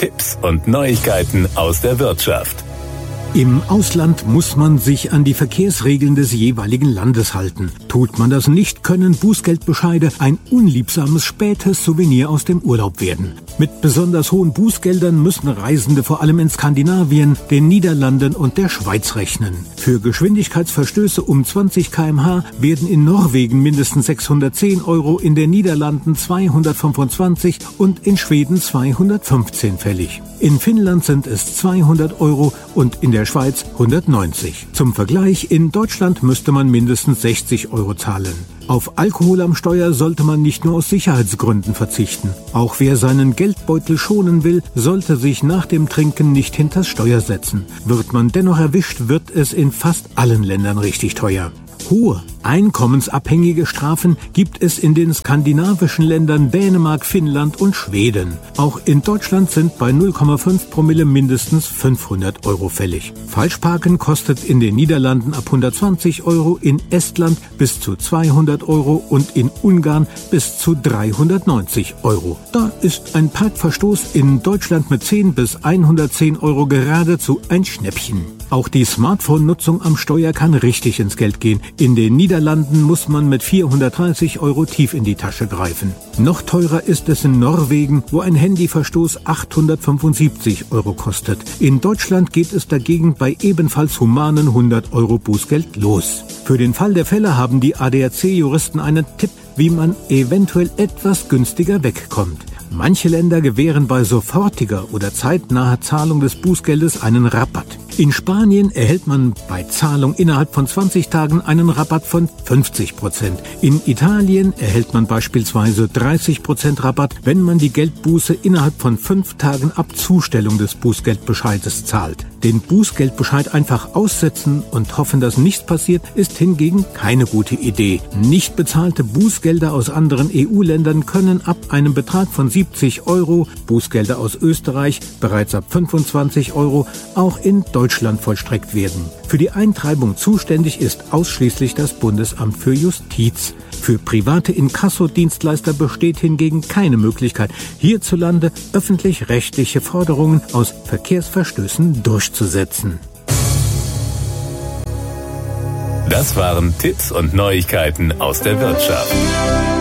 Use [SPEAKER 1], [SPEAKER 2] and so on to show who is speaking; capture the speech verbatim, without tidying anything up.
[SPEAKER 1] Tipps und Neuigkeiten aus der Wirtschaft.
[SPEAKER 2] Im Ausland muss man sich an die Verkehrsregeln des jeweiligen Landes halten. Tut man das nicht, können Bußgeldbescheide ein unliebsames spätes Souvenir aus dem Urlaub werden. Mit besonders hohen Bußgeldern müssen Reisende vor allem in Skandinavien, den Niederlanden und der Schweiz rechnen. Für Geschwindigkeitsverstöße um zwanzig Kilometer pro Stunde werden in Norwegen mindestens sechshundertzehn Euro, in den Niederlanden zweihundertfünfundzwanzig und in Schweden zweihundertfünfzehn fällig. In Finnland sind es zweihundert Euro und in der Schweiz hundertneunzig. Zum Vergleich, in Deutschland müsste man mindestens sechzig Euro zahlen. Auf Alkohol am Steuer sollte man nicht nur aus Sicherheitsgründen verzichten. Auch wer seinen Geldbeutel schonen will, sollte sich nach dem Trinken nicht hinters Steuer setzen. Wird man dennoch erwischt, wird es in fast allen Ländern richtig teuer. Hohe, einkommensabhängige Strafen gibt es in den skandinavischen Ländern Dänemark, Finnland und Schweden. Auch in Deutschland sind bei null Komma fünf Promille mindestens fünfhundert Euro fällig. Falschparken kostet in den Niederlanden ab hundertzwanzig Euro, in Estland bis zu zweihundert Euro und in Ungarn bis zu dreihundertneunzig Euro. Da ist ein Parkverstoß in Deutschland mit zehn bis hundertzehn Euro geradezu ein Schnäppchen. Auch die Smartphone-Nutzung am Steuer kann richtig ins Geld gehen. In den Niederlanden muss man mit vierhundertdreißig Euro tief in die Tasche greifen. Noch teurer ist es in Norwegen, wo ein Handyverstoß achthundertfünfundsiebzig Euro kostet. In Deutschland geht es dagegen bei ebenfalls humanen hundert Euro Bußgeld los. Für den Fall der Fälle haben die A D A C-Juristen einen Tipp, wie man eventuell etwas günstiger wegkommt. Manche Länder gewähren bei sofortiger oder zeitnaher Zahlung des Bußgeldes einen Rabatt. In Spanien erhält man bei Zahlung innerhalb von zwanzig Tagen einen Rabatt von fünfzig Prozent. In Italien erhält man beispielsweise dreißig Prozent Rabatt, wenn man die Geldbuße innerhalb von fünf Tagen ab Zustellung des Bußgeldbescheides zahlt. Den Bußgeldbescheid einfach aussetzen und hoffen, dass nichts passiert, ist hingegen keine gute Idee. Nicht bezahlte Bußgelder aus anderen E U-Ländern können ab einem Betrag von siebzig Euro, Bußgelder aus Österreich bereits ab fünfundzwanzig Euro, auch in Deutschland vollstreckt werden. Für die Eintreibung zuständig ist ausschließlich das Bundesamt für Justiz. Für private Inkassodienstleister besteht hingegen keine Möglichkeit, hierzulande öffentlich-rechtliche Forderungen aus Verkehrsverstößen durchzusetzen.
[SPEAKER 1] Das waren Tipps und Neuigkeiten aus der Wirtschaft.